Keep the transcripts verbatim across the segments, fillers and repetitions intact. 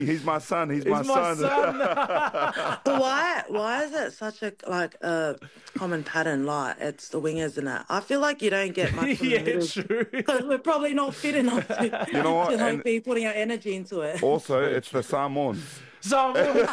He's my son. He's, He's my, my son. son. But why why is it such a like a common pattern? Like it's the wingers and that. I feel like you don't get much from Yeah, the middle true. because we're probably not fit enough to, You know what? to like And be putting our energy into it. also, it's the Samoans. Someone, Oi, oi.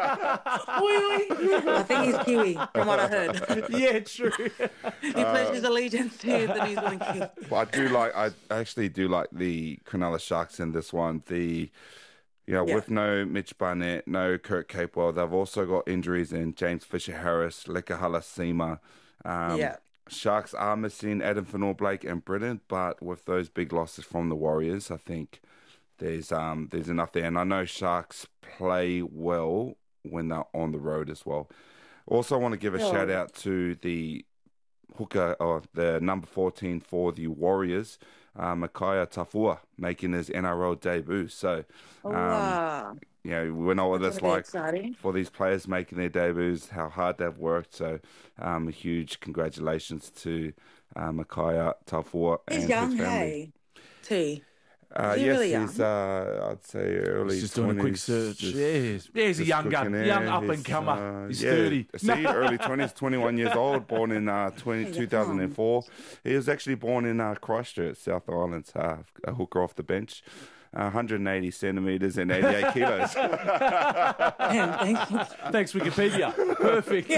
I think he's Kiwi, from what I heard. yeah, true. He pledged his allegiance to the New Zealand King. But I do like. I actually do like the Cronulla Sharks in this one. The you know, Yeah. with no Mitch Barnett, no Kurt Capewell, they've also got injuries in James Fisher-Harris, Leka Halasima. Um, Yeah. Sharks are missing Adam Fanor-Blake and Britton, but with those big losses from the Warriors, I think there's um there's enough there. And I know Sharks play well when they're on the road as well. Also, I want to give a Yeah. shout out to the hooker, or the number fourteen for the Warriors, uh, Micaiah Tafua, making his N R L debut. So, Oh, um, wow. you know, we know what That's it's gonna be like exciting. for these players making their debuts, how hard they've worked. So, um, a huge congratulations to uh, Micaiah Tafua and He's young, his family. hey. T. Uh, Is he yes, really he's, uh, I'd say early He's just doing a quick twenties, search. just- Yeah, he's, yeah, he's a just young gun, cooking young in. up and He's, comer. uh, He's yeah, thirty. See, early twenties, twenty-one years old, born in uh, twenty, Hey, two thousand four. He was actually born in uh, Christchurch, South Island, uh, a hooker off the bench. Uh, one hundred eighty centimetres and eighty-eight kilos. Damn, thanks. Thanks, Wikipedia. Perfect.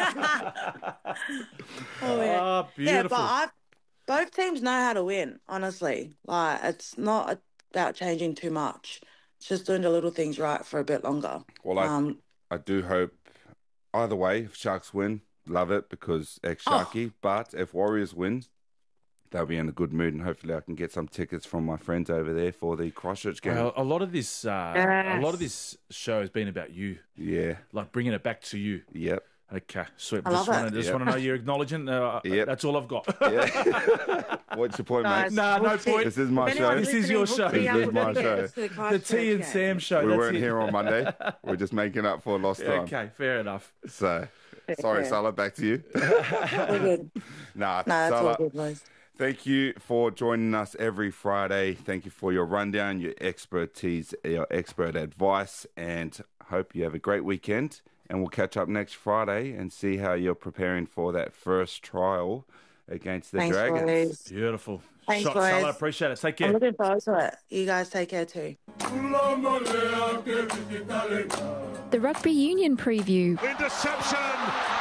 Oh, yeah. Ah, Yeah, beautiful. but I, both teams know how to win, honestly. Like, it's not about changing too much. It's just doing the little things right for a bit longer. Well, I, Um, I do hope either way, if Sharks win, love it because ex-Sharky. Oh. But if Warriors win, they'll be in a good mood, and hopefully I can get some tickets from my friends over there for the Christchurch game. Well, a lot of this, uh, a lot of this show has been about you, yeah, like bringing it back to you. yep. Okay, sweet. I just love wanna, it. just Yep. want to know you're acknowledging. Uh, Yep. That's all I've got. Yeah. What's your point, guys, mate? Nah, no hook T. point. This is my If show. anyone's This is your listening, show. hook me up This is with my any show. tickets to The Christchurch T and game. Sam show. We that's weren't it. here on Monday. We're just making up for lost time. Okay, fair enough. So, sorry, Yeah. Salah, back to you. We're good. nah, No, that's all Salah, good, boys. thank you for joining us every Friday. Thank you for your rundown, your expertise, your expert advice, and hope you have a great weekend. And we'll catch up next Friday and see how you're preparing for that first trial against the Thanks, Dragons. boys. Beautiful. Thanks, Shot, boys. Salah. Appreciate it. Take I'm care. looking forward to it. You guys take care too. The Rugby Union Preview. Interception.